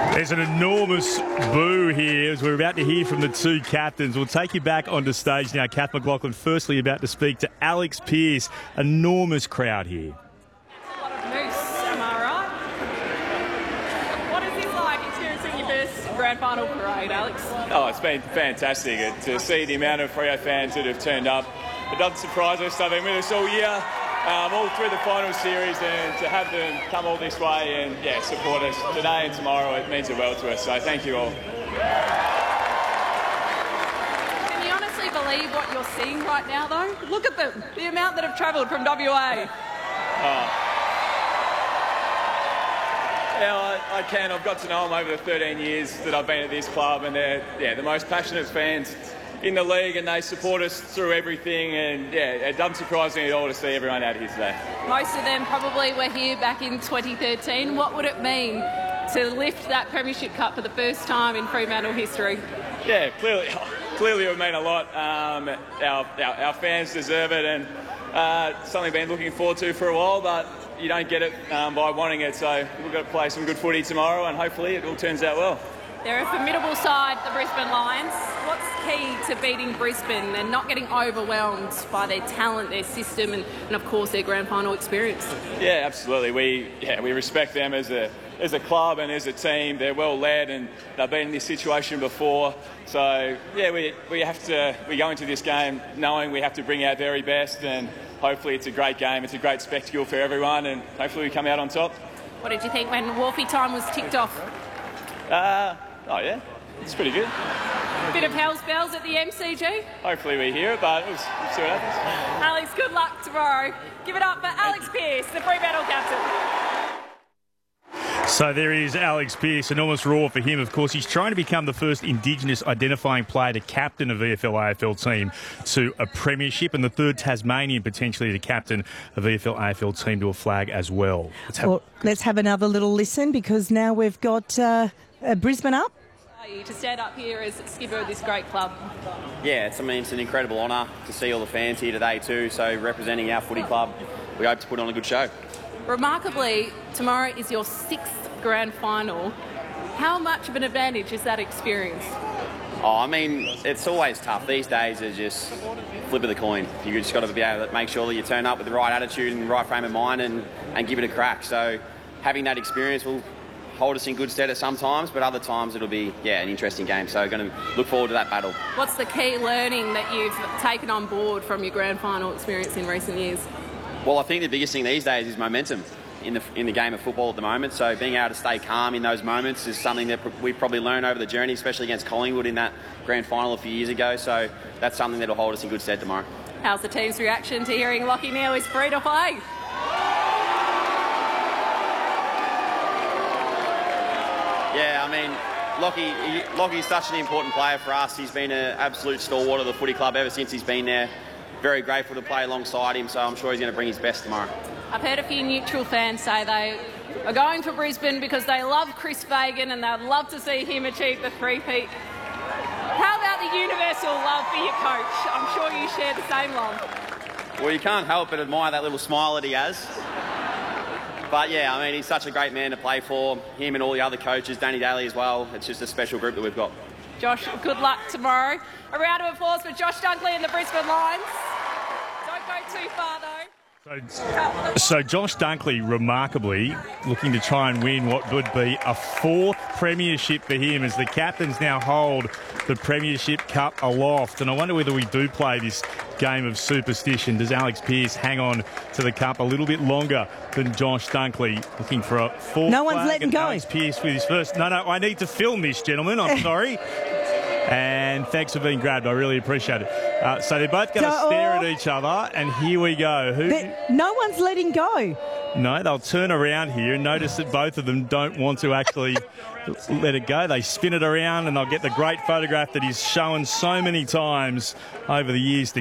There's an enormous boo here as we're about to hear from the two captains. We'll take you back onto stage now. Kath McLachlan, firstly, about to speak to Alex Pearce. Enormous crowd here. A lot of moose, am I right? What is this like experiencing your first grand final parade, Alex? Oh, it's been fantastic to see the amount of Freo fans that have turned up. It doesn't surprise us. They've been with us all year, all through the final series, and to have them come all this way and support us today and tomorrow, it means the world to us. So thank you all. Can you honestly believe what you're seeing right now, though? Look at them, the amount that have travelled from WA. Yeah, I can. I've got to know them over the 13 years that I've been at this club, and they're the most passionate fans in the league, and they support us through everything. And it doesn't surprise me at all to see everyone out here today. Most of them probably were here back in 2013. What would it mean to lift that Premiership Cup for the first time in Fremantle history? Yeah, clearly it would mean a lot. Our fans deserve it, and something we've been looking forward to for a while, but you don't get it by wanting it. So we've got to play some good footy tomorrow, and hopefully it all turns out well. They're a formidable side, the Brisbane Lions. What's key to beating Brisbane and not getting overwhelmed by their talent, their system, and of course their grand final experience? Yeah, absolutely. We respect them as a club and as a team. They're well led, and they've been in this situation before. So we go into this game knowing we have to bring our very best, and hopefully it's a great game. It's a great spectacle for everyone, and hopefully we come out on top. What did you think when Wolfie time was ticked off? It's pretty good. Bit of hell's bells at the MCG? Hopefully we hear it, but we'll see what happens. Alex, good luck tomorrow. Give it up for Alex Pearce, the Fremantle captain. So there is Alex Pearce, enormous roar for him. Of course, he's trying to become the first Indigenous identifying player to captain a VFL-AFL team to a premiership, and the third Tasmanian potentially to captain a VFL-AFL team to a flag as well. Let's have another little listen, because now we've got Brisbane up. To stand up here as skipper of this great club. Yeah, it's an incredible honour to see all the fans here today too. So representing our footy club, we hope to put on a good show. Remarkably, tomorrow is your 6th grand final. How much of an advantage is that experience? It's always tough. These days it's just flip of the coin. You just got to be able to make sure that you turn up with the right attitude and the right frame of mind and give it a crack. So having that experience will hold us in good stead at some times, but other times it'll be an interesting game. So going to look forward to that battle. What's the key learning that you've taken on board from your grand final experience in recent years? Well, I think the biggest thing these days is momentum in the game of football at the moment. So being able to stay calm in those moments is something that we've probably learned over the journey, especially against Collingwood in that grand final a few years ago. So that's something that'll hold us in good stead tomorrow. How's the team's reaction to hearing Lachie Neale is free to play? Yeah, Lockie's such an important player for us. He's been an absolute stalwart of the footy club ever since he's been there. Very grateful to play alongside him, so I'm sure he's going to bring his best tomorrow. I've heard a few neutral fans say they are going for Brisbane because they love Chris Fagan and they'd love to see him achieve the three-peat. How about the universal love for your coach? I'm sure you share the same love. Well, you can't help but admire that little smile that he has. But he's such a great man to play for. Him and all the other coaches, Danny Daly as well. It's just a special group that we've got. Josh, good luck tomorrow. A round of applause for Josh Dunkley and the Brisbane Lions. Don't go too far, though. So Josh Dunkley, remarkably, looking to try and win what would be a 4th premiership for him, as the captains now hold the Premiership Cup aloft. And I wonder whether we do play this game of superstition. Does Alex Pearce hang on to the cup a little bit longer than Josh Dunkley, looking for a 4th No one's letting go. Alex Pearce with his first... No, I need to film this, gentlemen. I'm sorry. And thanks for being grabbed. I really appreciate it. So they're both going to stare at each other, and here we go. No one's letting go. No, they'll turn around here and notice that both of them don't want to actually let it go. They spin it around, and they'll get the great photograph that is shown so many times over the years to